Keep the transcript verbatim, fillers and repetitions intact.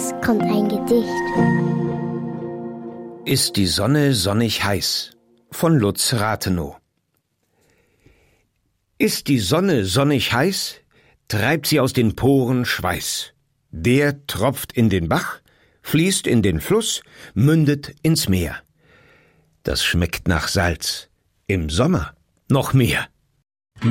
Jetzt kommt ein Gedicht. Ist die Sonne sonnig heiß? Von Lutz Rathenow. Ist die Sonne sonnig heiß, treibt sie aus den Poren Schweiß. Der tropft in den Bach, fließt in den Fluss, mündet ins Meer. Das schmeckt nach Salz, im Sommer noch mehr.